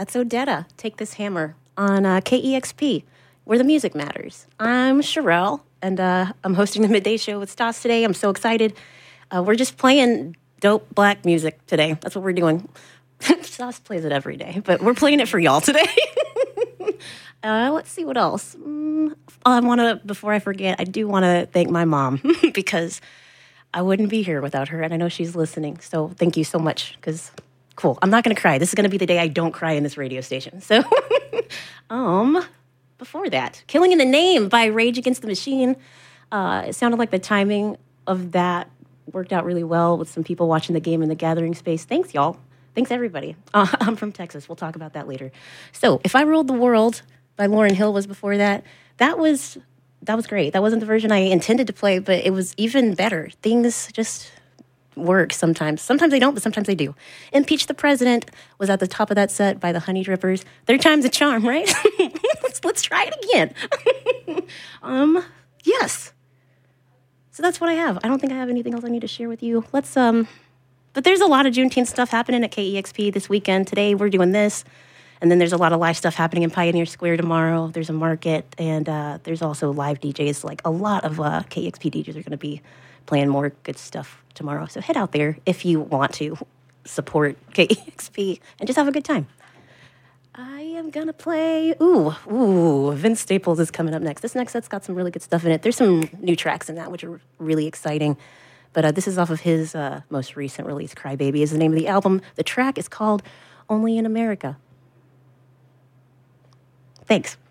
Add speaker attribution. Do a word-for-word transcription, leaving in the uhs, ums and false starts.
Speaker 1: That's Odetta. Take This Hammer on uh, K E X P, where the music matters. I'm Sherelle, and uh, I'm hosting the Midday Show with Stas today. I'm so excited. Uh, we're just playing dope black music today. That's what we're doing. Stas plays it every day, but we're playing it for y'all today. uh, let's see what else. Mm, I want to, before I forget, I do want to thank my mom because I wouldn't be here without her, and I know she's listening. So thank you so much, because cool. I'm not going to cry. This is going to be the day I don't cry in this radio station. So, um, before that, Killing in the Name by Rage Against the Machine. Uh, it sounded like the timing of that worked out really well with some people watching the game in the gathering space. Thanks, y'all. Thanks, everybody. Uh, I'm from Texas. We'll talk about that later. So, If I Ruled the World by Lauryn Hill was before that. That was that was great. That wasn't the version I intended to play, but it was even better. Things just work sometimes. Sometimes they don't, but sometimes they do. Impeach the President was at the top of that set by the Honey Drippers. Third time's a charm, right? let's let's try it again. um, yes. So that's what I have. I don't think I have anything else I need to share with you. Let's um, but there's a lot of Juneteenth stuff happening at K E X P this weekend. Today we're doing this, and then there's a lot of live stuff happening in Pioneer Square tomorrow. There's a market, and uh, there's also live D Js. Like a lot of uh, K E X P D Js are going to be playing more good stuff tomorrow. So head out there if you want to support K E X P and just have a good time. I am going to play, ooh, ooh, Vince Staples is coming up next. This next set's got some really good stuff in it. There's some new tracks in that, which are really exciting. But uh, this is off of his uh, most recent release, Crybaby is the name of the album. The track is called Only in America. Thanks.